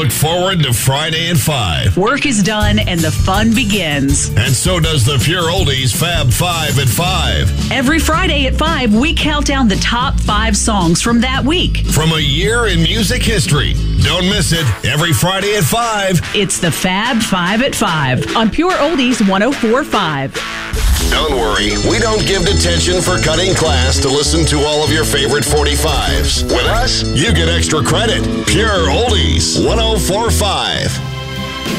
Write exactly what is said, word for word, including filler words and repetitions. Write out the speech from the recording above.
look forward to Friday at five. Work is done and the fun begins. And so does the Pure Oldies Fab Five at five. Every Friday at five, we count down the top five songs from that week. From a year in music history. Don't miss it. Every Friday at five. It's the Fab Five at five on Pure Oldies one oh four point five. Don't worry, we don't give detention for cutting class to listen to all of your favorite forty-fives. With us, you get extra credit. Pure Oldies one oh four point five.